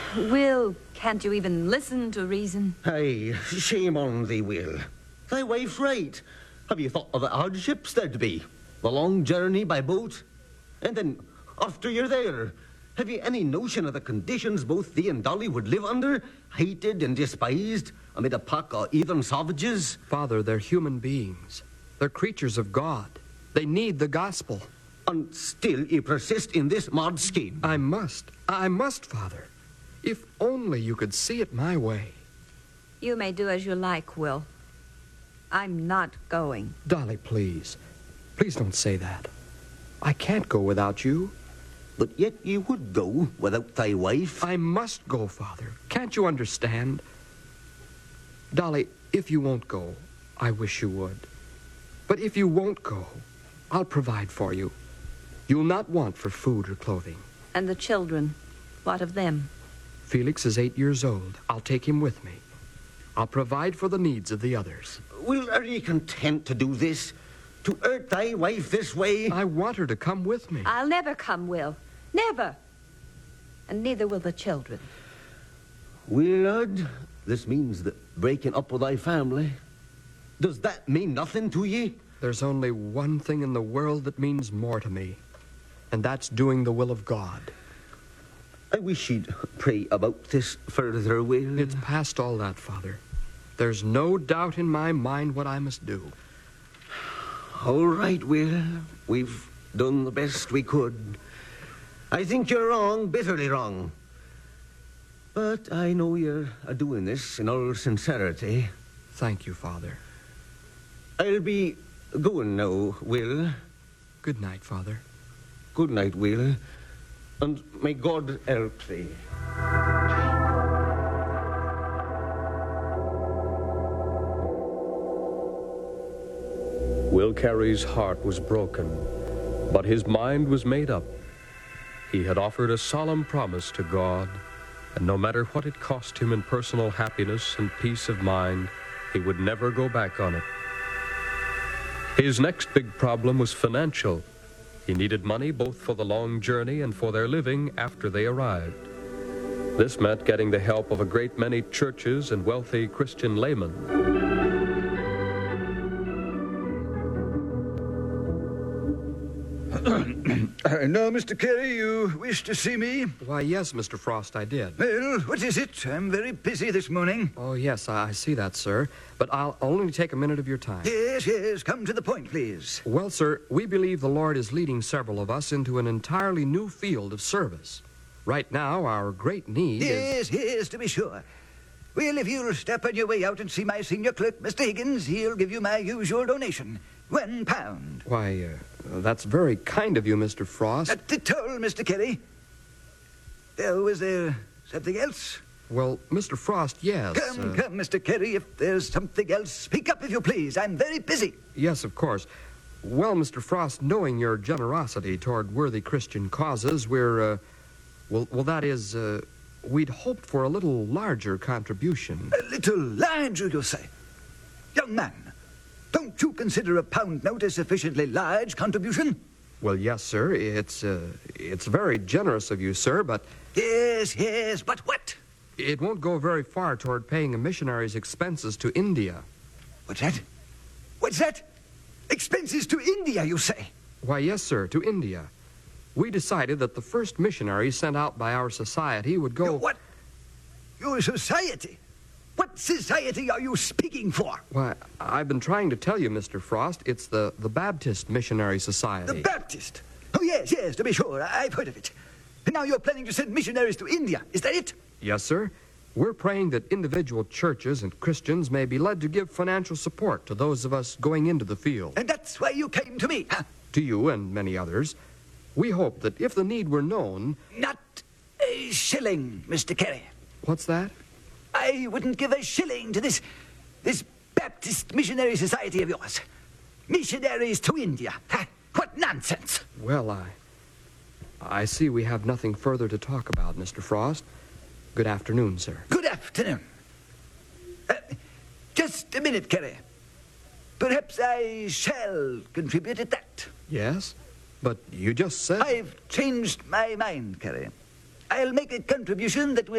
Will, can't you even listen to reason? Aye, shame on thee, Will. Thy wife's right. Have you thought of the hardships there'd be? The long journey by boat? And then, after you're there, have you any notion of the conditions both thee and Dolly would live under? Hated and despised amid a pack of heathen savages? Father, they're human beings. They're creatures of God. They need the gospel. And still you persist in this mad scheme? I must, Father. If only you could see it my way. You may do as you like, Will. I'm not going. Dolly, please. Please don't say that. I can't go without you. But yet you would go without thy wife? I must go, Father. Can't you understand? Dolly, if you won't go, I wish you would. But if you won't go, I'll provide for you. You'll not want for food or clothing. And the children, what of them? Felix is 8 years old. I'll take him with me. I'll provide for the needs of the others. Will, are you content to do this? To hurt thy wife this way? I want her to come with me. I'll never come, Will. Never. And neither will the children. Willard, this means the breaking up with thy family. Does that mean nothing to ye? There's only one thing in the world that means more to me, and that's doing the will of God. I wish you'd pray about this further, Will. It's past all that, Father. There's no doubt in my mind what I must do. All right, Will. We've done the best we could. I think you're wrong, bitterly wrong. But I know you're doing this in all sincerity. Thank you, Father. I'll be going now, Will. Good night, Father. Good night, Will. And may God help thee. Will Carey's heart was broken, but his mind was made up. He had offered a solemn promise to God, and no matter what it cost him in personal happiness and peace of mind, he would never go back on it. His next big problem was financial. He needed money both for the long journey and for their living after they arrived. This meant getting the help of a great many churches and wealthy Christian laymen. No, Mr. Carey, you wish to see me? Why, yes, Mr. Frost, I did. Well, what is it? I'm very busy this morning. Oh, yes, I see that, sir. But I'll only take a minute of your time. Yes, come to the point, please. Well, sir, we believe the Lord is leading several of us into an entirely new field of service. Right now, our great need is... Yes, to be sure. Well, if you'll step on your way out and see my senior clerk, Mr. Higgins, he'll give you my usual donation. £1. Why, that's very kind of you, Mr. Frost. Not at all, Mr. Carey. Was there something else? Well, Mr. Frost, yes. Come, Mr. Carey, if there's something else, speak up if you please. I'm very busy. Yes, of course. Well, Mr. Frost, knowing your generosity toward worthy Christian causes, we're, that is, we'd hoped for a little larger contribution. A little larger, you say? Young man, don't you consider a pound note a sufficiently large contribution? Well, yes, sir. It's very generous of you, sir, but... Yes, but what? It won't go very far toward paying a missionary's expenses to India. What's that? What's that? Expenses to India, you say? Why, yes, sir, to India. We decided that the first missionary sent out by our society would go... What? Your society? What society are you speaking for? Why, I've been trying to tell you, Mr. Frost, it's the Baptist Missionary Society. The Baptist? Oh, yes, to be sure. I've heard of it. And now you're planning to send missionaries to India. Is that it? Yes, sir. We're praying that individual churches and Christians may be led to give financial support to those of us going into the field. And that's why you came to me, huh? To you and many others. We hope that if the need were known... Not a shilling, Mr. Carey. What's that? I wouldn't give a shilling to this Baptist Missionary Society of yours. Missionaries to India. Huh? What nonsense. Well, I see we have nothing further to talk about, Mr. Frost. Good afternoon, sir. Good afternoon. Just a minute, Carey. Perhaps I shall contribute at that. Yes? But you just said... I've changed my mind, Carey. I'll make a contribution that will